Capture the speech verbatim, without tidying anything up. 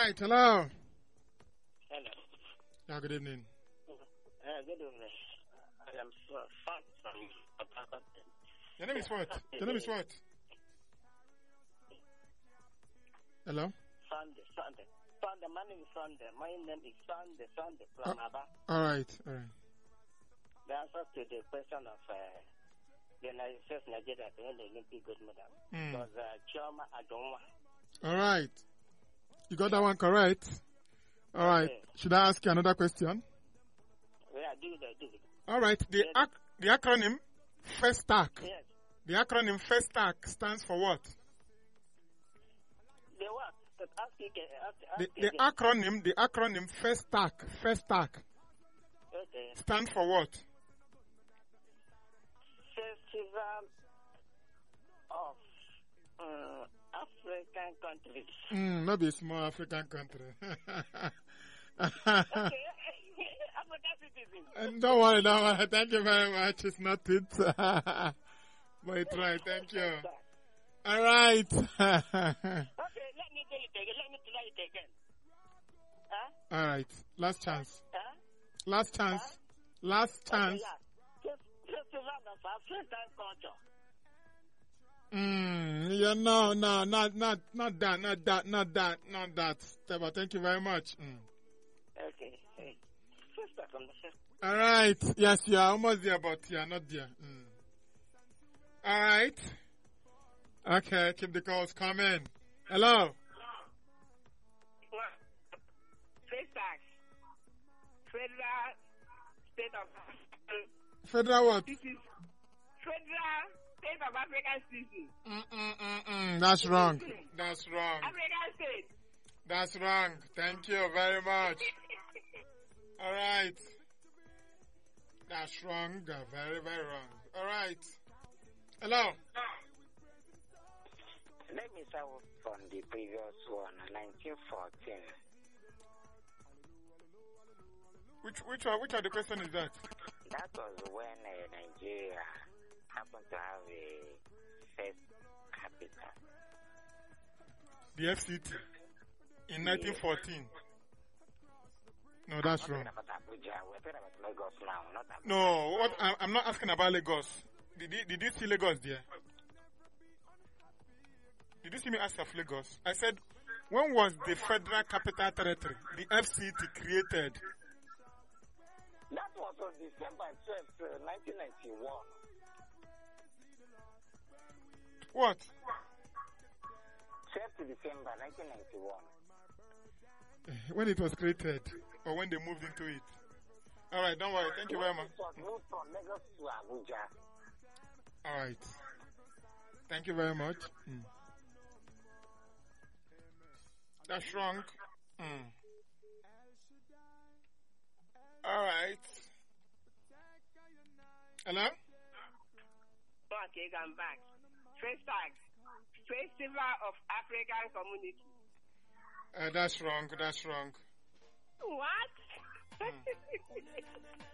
right, hello. Hello. Yeah, good evening. Uh, good evening. I am so far from Papa. Your name is what? Your name is what? Hello? Sunday, Sunday. Sunday, my name is Sunday. My name is Sunday, Sunday from Uh, Abba. All right, all right. The answer to the question of uh, the United States Nigeria to win the Olympic gold medal Mm. was uh, Chioma Adonwa. All right. You got that one correct? All right. Okay. Should I ask you another question? Yeah, do it, do it. All right. The, Yes. ac- the acronym FESTAC. Yes. The acronym FESTAC stands for what? The what? But ask again. Ask, ask The, the again. acronym, the acronym FESTAC, FESTAC Okay. stands for what? Festival of uh, African countries. Mm, maybe a small African country. Okay. African citizens. And don't worry, don't worry. Thank you very much. It's not it. But it's right. Thank you. All right. Okay, let me do it again. Let me try it again. Huh? All right. Last chance. Huh? Last chance. Last chance. Okay, yeah. Fes- Festival of African culture. Mm, yeah, no, no, not, not, not that, not that, not that, not that. Stella, thank you very much. Mm. Okay. Hey. Sister from the first. All right. Yes, you are almost there, but you are not there. Mm. All right. Okay, keep the calls coming. Hello. FESTAC. Federal State of Federal what? This is Federal State of African Citizens. Mm-mm-mm-mm. That's wrong. That's wrong. African State. That's wrong. Thank you very much. All right. That's wrong. Very, very wrong. All right. Hello. Let me start from the previous one, nineteen fourteen. Which which one? Which of the question is that? That was when uh, Nigeria happened to have a first capital. The F C T in nineteen fourteen. No, that's We're wrong. talking about Abuja. We're talking about Lagos now, not Abuja. No, what I- I'm not asking about Lagos. Did you, did you see Lagos there? Did you see me ask of Lagos? I said, when was the Federal Capital Territory, the F C T, created? That was on December twelfth, uh, nineteen ninety-one. What? twelfth December nineteen ninety-one. When it was created, or when they moved into it? All right, don't worry. Thank you very much. It was moved from Lagos to Abuja. All right. Thank you very much. Mm. That's wrong. Mm. All right. Hello? Okay, I'm back. FESTAC, Festival of African Community. Uh, that's wrong. That's wrong. What?